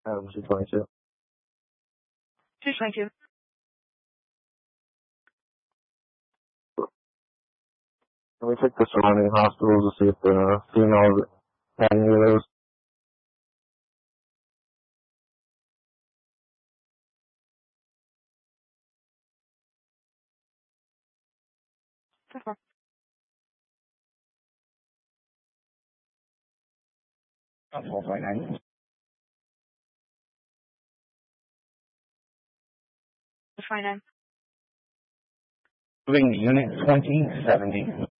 222. 222. Can we check the surrounding hospitals to see if the females had any of those? That's fine. That's 4.9. That's fine then. Moving to unit 2070.